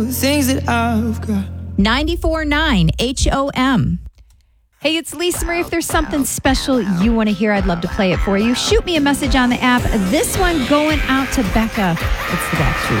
things that I've got. 94.9 HOM. Hey, it's Lisa Marie. If there's something special you want to hear, I'd love to play it for you. Shoot me a message on the app. This one going out to Becca. It's the Backstreet